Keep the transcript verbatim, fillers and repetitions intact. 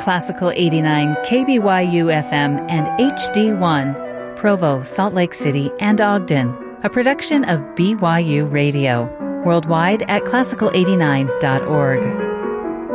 Classical eighty-nine K B Y U F M and H D one, Provo, Salt Lake City, and Ogden, a production of B Y U Radio, worldwide at classical eighty-nine dot org.